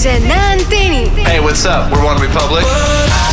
Blaže na Antení. Hey, what's up? We're One Republic.